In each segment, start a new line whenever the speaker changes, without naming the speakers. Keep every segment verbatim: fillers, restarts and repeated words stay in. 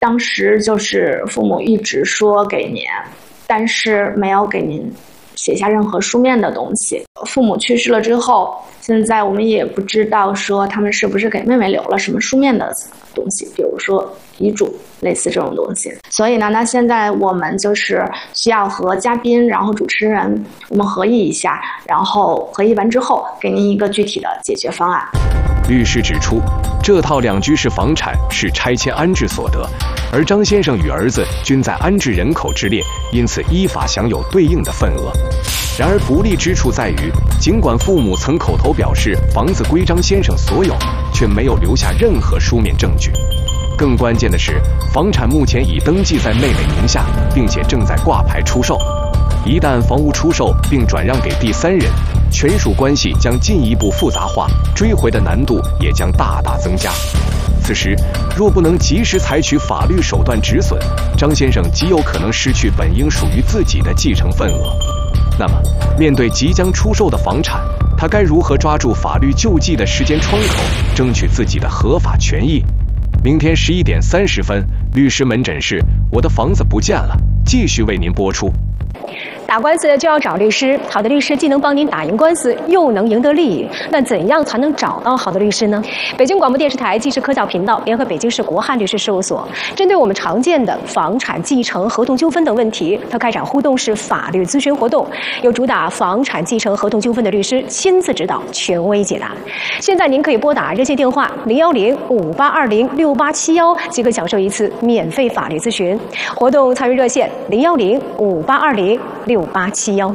当时就是父母一直说给您，但是没有给您写下任何书面的东西。父母去世了之后，现在我们也不知道说他们是不是给妹妹留了什么书面的东西，比如说遗嘱类似这种东西。所以呢，那现在我们就是需要和嘉宾然后主持人我们合议一下，然后合议完之后给您一个具体的解决方案。
律师指出，这套两居室房产是拆迁安置所得，而张先生与儿子均在安置人口之列，因此依法享有对应的份额。然而不利之处在于，尽管父母曾口头表示房子归张先生所有，却没有留下任何书面证据。更关键的是，房产目前已登记在妹妹名下，并且正在挂牌出售。一旦房屋出售并转让给第三人，权属关系将进一步复杂化，追回的难度也将大大增加。此时若不能及时采取法律手段止损，张先生极有可能失去本应属于自己的继承份额。那么面对即将出售的房产，他该如何抓住法律救济的时间窗口，争取自己的合法权益？明天十一点三十分，律师门诊室，我的房子不见了，继续为您播出。
打官司就要找律师，好的律师既能帮您打赢官司，又能赢得利益。那怎样才能找到好的律师呢？北京广播电视台纪实科教频道联合北京市国汉律师事务所，针对我们常见的房产继承、合同纠纷等问题，它开展互动式法律咨询活动，由主打房产继承合同纠纷的律师亲自指导，权威解答。现在您可以拨打热线电话零幺零五八二零六八七幺，即可享受一次免费法律咨询。活动参与热线零幺零五八二零六八七幺。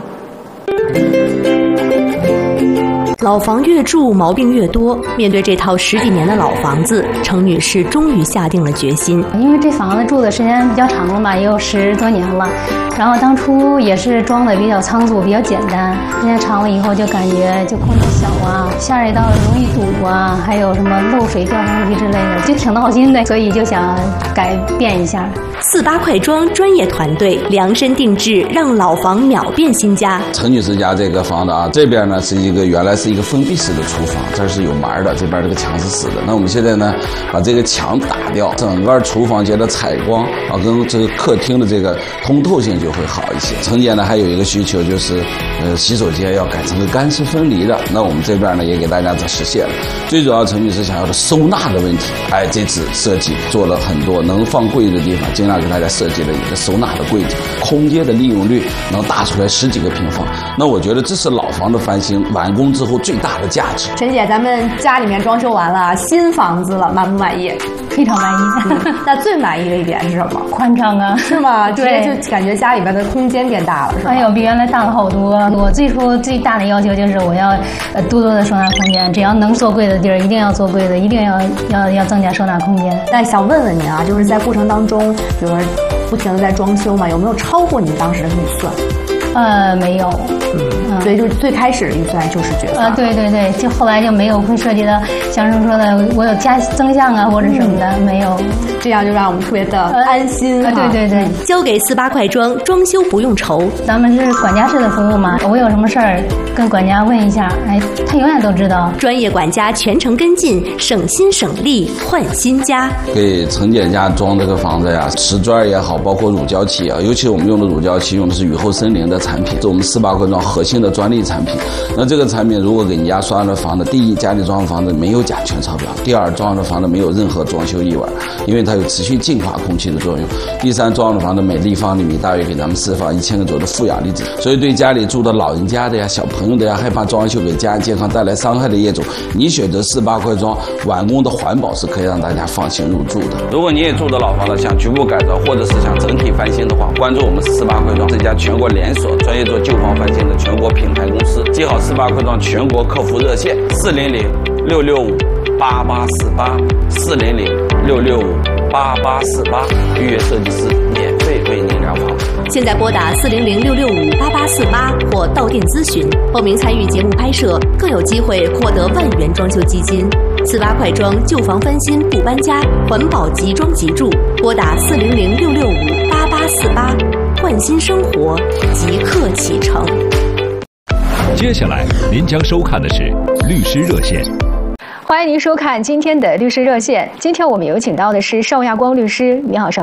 老房越住毛病越多，面对这套十几年的老房子，程女士终于下定了决心。
因为这房子住的时间比较长了嘛，也有十多年了，然后当初也是装的比较仓促，比较简单，时间长了以后就感觉就空气小啊，下水道容易堵啊，还有什么漏水掉东西之类的，就挺闹心的，所以就想改变一下。
四八快装专业团队量身定制，让老房秒变新家。
陈女士家这个房子啊，这边呢是一个原来是一个封闭式的厨房，这是有门的，这边这个墙是死的。那我们现在呢，把这个墙打掉，整个厨房间的采光啊，跟这个客厅的这个通透性就会好一些。陈姐呢还有一个需求就是，呃，洗手间要改成个干湿分离的。那我们这边呢也给大家实现了。最主要，陈女士想要的收纳的问题，哎，这次设计做了很多能放柜子的地方，尽量给大家设计了一个收纳的柜子，空间的利用率能大出来十几个平方。那我觉得这是老房的翻新完工之后最大的价值。
陈姐，咱们家里面装修完了，新房子了，满不满意？
非常满意。
那最满意的一点是什么？
宽敞啊，
是吗？对，就感觉家里边的空间变大了，是吧？
哎呦，比原来大了好多。我最初最大的要求就是我要呃多多的收纳空间，只要能做柜的地儿，一定要做柜子，一定要要要增加收纳空间。
但想问问您啊，就是在过程当中，比如说不停的在装修嘛，有没有超过您当时的预算？
呃，没有，
嗯，所以就是最开始的预算就是决算。
啊，对对对，就后来就没有会涉及到像是说的我有加增项啊或者什么的，嗯、没有，
这样就让我们特别的安心、
呃、啊。对对对，
交给四八快装，装修不用愁。
咱们是管家式的服务嘛，我有什么事儿跟管家问一下，哎，他永远都知道。
专业管家全程跟进，省心省力换新家。
给陈姐家装这个房子呀，瓷砖也好，包括乳胶漆啊，尤其我们用的乳胶漆用的是雨后森林的产品，是我们四八快装核心的专利产品。那这个产品如果给你家装的房子，第一，家里装的房子没有甲醛超标；第二，装的房子没有任何装修异味，因为它有持续净化空气的作用；第三，装的房子每立方厘米大约给咱们释放一千个左右的负氧离子。所以对家里住的老人家的呀、小朋友的呀，害怕装修给家人健康带来伤害的业主，你选择四八快装，完工的环保是可以让大家放心入住的。如果你也住的老房子想局部改造，或者是想整体翻新的话，关注我们四八快装，这家全国连锁专业做旧房翻新的全国品牌公司。记好四八快装全国客服热线四零零六六五八八四八四零零六六五八八四八，预约设计师免费为您量房。
现在拨打四零零六六五八八四八或到店咨询，报名参与节目拍摄，更有机会获得万元装修基金。四八快装旧房翻新不搬家，环保即装即住。拨打四零零六六五八八四八，换新生活即刻启程。
接下来您将收看的是律师热线。
欢迎您收看今天的律师热线。今天我们有请到的是邵亚光律师，你好，邵。